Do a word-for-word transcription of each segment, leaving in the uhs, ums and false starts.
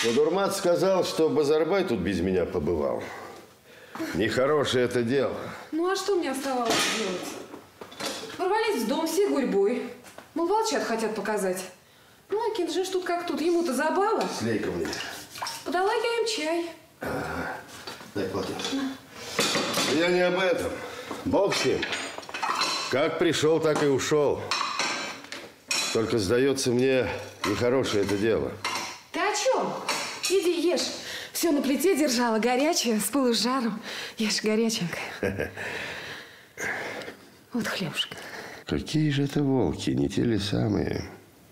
Но Дурмат сказал, что Базарбай тут без меня побывал. Нехорошее это дело. Ну, а что мне оставалось делать? Ворвались в дом все гурьбой. Мол, волчат хотят показать. Ну, а Кинжеш тут как тут. Ему-то забава. Слей-ка мне. Подала я им чай. Ага. Дай полотенце. Я не об этом. Бог с ним. Как пришел, так и ушел. Только, сдается мне, нехорошее это дело. Ты о чем? Иди ешь. Все на плите держала, горячее, с пылу с жару. Ешь горяченькое. Вот хлебушек. Какие же это волки, не те ли самые?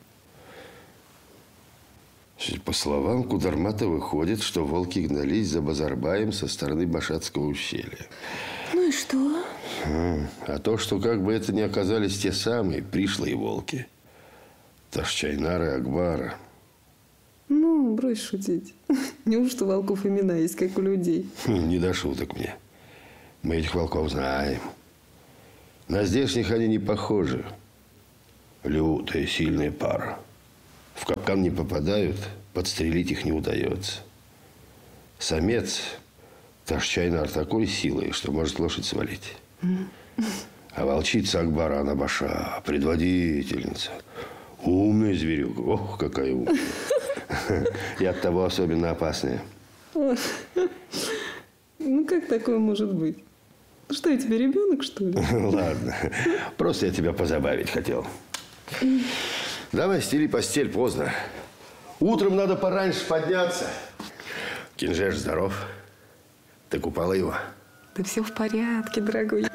По словам Кудермата выходит, что волки гнались за Базарбаем со стороны Башатского ущелья. Ну и что? А, а то, что как бы это ни оказались те самые пришлые волки. Ташчайнар и Акбара. Ну, брось шутить. Неужто у волков имена есть, как у людей? Не до шуток мне. Мы этих волков знаем. На здешних они не похожи. Лютая, сильная пара. В капкан не попадают, подстрелить их не удается. Самец Ташчайнар такой силой, что может лошадь свалить. А волчица Акбара, она Баша, предводительница. Умная зверюга. Ох, какая умная. И оттого особенно опасная. Ну, как такое может быть? Что, я тебе ребенок, что ли? Ладно. Просто я тебя позабавить хотел. Давай стели постель, поздно. Утром надо пораньше подняться. Кинжеш здоров. Ты купала его? Да все в порядке, дорогой.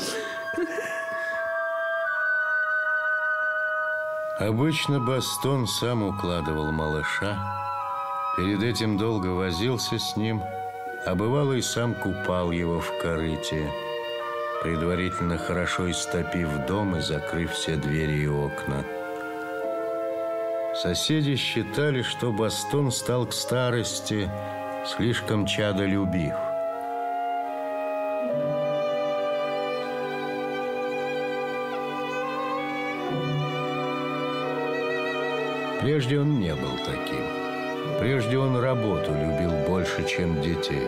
Обычно Бастон сам укладывал малыша. Перед этим долго возился с ним, а бывало и сам купал его в корыте, предварительно хорошо истопив дом и закрыв все двери и окна. Соседи считали, что Бастон стал к старости слишком чадолюбив. Прежде он не был таким. Прежде он работу любил больше, чем детей.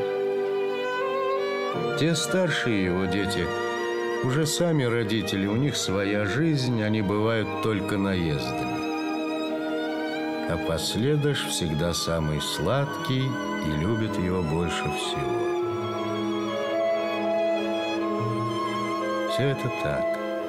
Те старшие его дети уже сами родители, у них своя жизнь, они бывают только наездами. А последыш всегда самый сладкий и любит его больше всего. Все это так.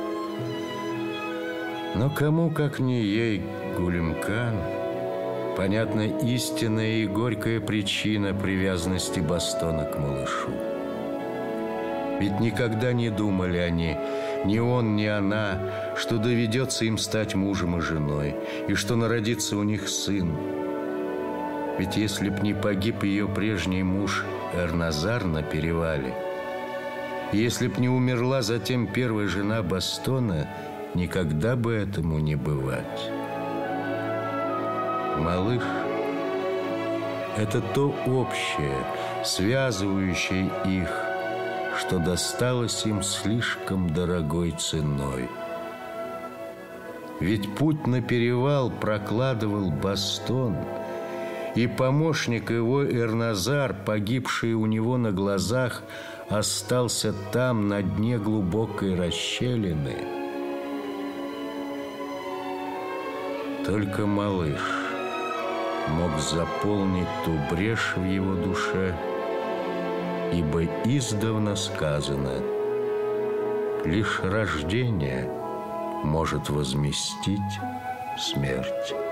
Но кому, как не ей, Гулимкан, понятна истинная и горькая причина привязанности Бастона к малышу. Ведь никогда не думали они, ни он, ни она, что доведется им стать мужем и женой, и что народится у них сын. Ведь если б не погиб ее прежний муж Эрназар на перевале, если б не умерла затем первая жена Бастона, никогда бы этому не бывать. Малыш – это то общее, связывающее их, что досталось им слишком дорогой ценой. Ведь путь на перевал прокладывал Бастон, и помощник его Эрназар, погибший у него на глазах, остался там, на дне глубокой расщелины. Только малыш мог заполнить ту брешь в его душе, ибо издавна сказано: лишь рождение может возместить смерть.